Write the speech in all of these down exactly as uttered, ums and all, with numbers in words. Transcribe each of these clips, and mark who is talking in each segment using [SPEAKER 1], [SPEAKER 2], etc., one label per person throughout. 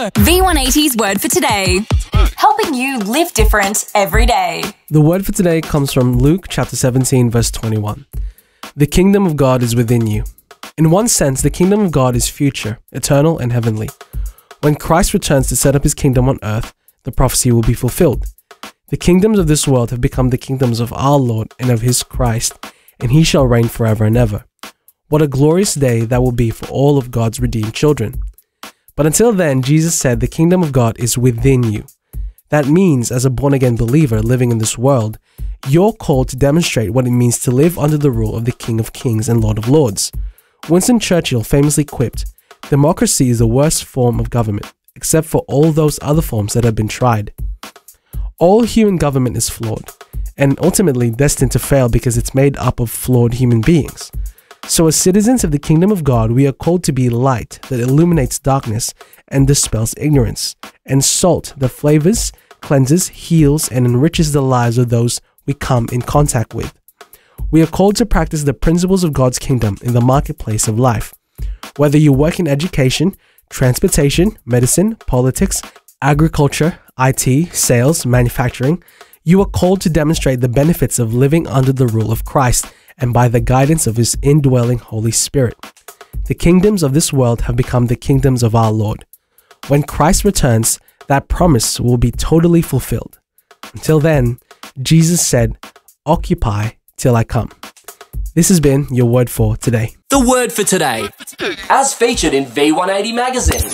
[SPEAKER 1] V one eighty's Word for Today. Helping you live different every day.
[SPEAKER 2] The word for today comes from Luke chapter seventeen, verse twenty-one. The kingdom of God is within you. In one sense, the kingdom of God is future, eternal, and heavenly. When Christ returns to set up his kingdom on earth, the prophecy will be fulfilled. The kingdoms of this world have become the kingdoms of our Lord and of his Christ, and he shall reign forever and ever. What a glorious day that will be for all of God's redeemed children. But until then, Jesus said the kingdom of God is within you. That means, as a born-again believer living in this world, you're called to demonstrate what it means to live under the rule of the King of Kings and Lord of Lords. Winston Churchill famously quipped, "Democracy is the worst form of government, except for all those other forms that have been tried." All human government is flawed, and ultimately destined to fail because it's made up of flawed human beings. So as citizens of the kingdom of God, we are called to be light that illuminates darkness and dispels ignorance, and salt that flavors, cleanses, heals, and enriches the lives of those we come in contact with. We are called to practice the principles of God's kingdom in the marketplace of life. Whether you work in education, transportation, medicine, politics, agriculture, I T, sales, manufacturing, you are called to demonstrate the benefits of living under the rule of Christ and by the guidance of his indwelling Holy Spirit. The kingdoms of this world have become the kingdoms of our Lord. When Christ returns, that promise will be totally fulfilled. Until then, Jesus said, "Occupy till I come." This has been your word for today.
[SPEAKER 3] The word for today, as featured in V one eighty magazine.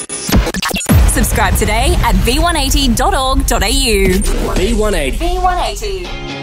[SPEAKER 1] Subscribe today at v one eighty dot org dot a u.
[SPEAKER 3] V one eighty.
[SPEAKER 1] V one eighty.